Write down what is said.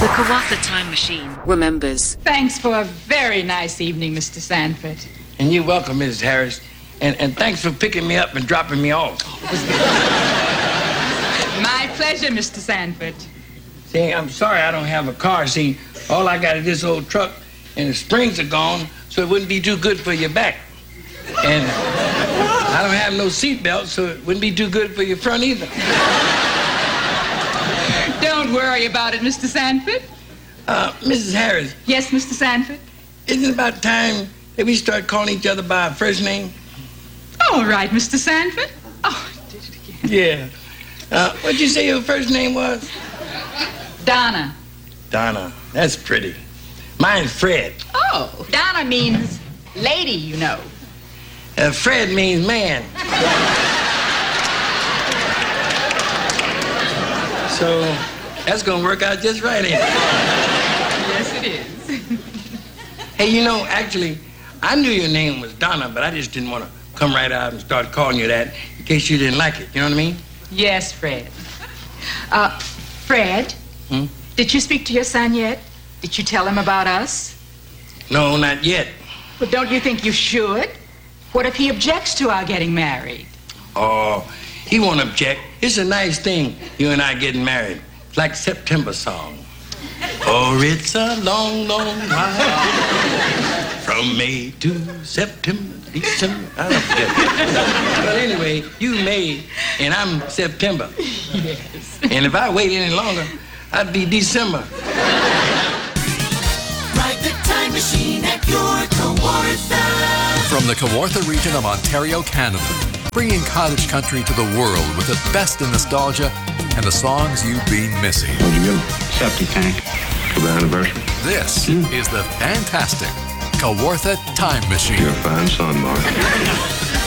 The Kawartha Time Machine remembers. Thanks for a very nice evening, Mr. Sanford. And you're welcome, Mrs. Harris. And thanks for picking me up and dropping me off. My pleasure, Mr. Sanford. See, I'm sorry I don't have a car. See, all I got is this old truck, and the springs are gone, so it wouldn't be too good for your back. And I don't have no seatbelt, so it wouldn't be too good for your front either. Don't worry about it, Mr. Sanford. Mrs. Harris. Yes, Mr. Sanford? Isn't it about time that we start calling each other by our first name? All right, Mr. Sanford. Oh, I did it again. Yeah. What'd you say your first name was? Donna. Donna. That's pretty. Mine's Fred. Oh, Donna means lady, you know. Fred means man. So that's gonna work out just right, ain't it? Yes, it is. Hey, you know, actually, I knew your name was Donna, but I just didn't want to come right out and start calling you that in case you didn't like it. You know what I mean? Yes, Fred. Fred? Did you speak to your son yet? Did you tell him about us? No, not yet. But don't you think you should? What if he objects to our getting married? Oh, he won't object. It's a nice thing, you and I getting married. It's like September song. Oh, it's a long, long while from May to September, December. I don't forget. But anyway, you May and I'm September. Yes. And if I wait any longer, I'd be December. Ride the time machine at your Kawartha. From the Kawartha region of Ontario, Canada, bringing cottage country to the world with the best in nostalgia and the songs you've been missing. What'd you get? Septic tank for the anniversary. This is the fantastic Kawartha Time Machine. You're a fine son, Mark.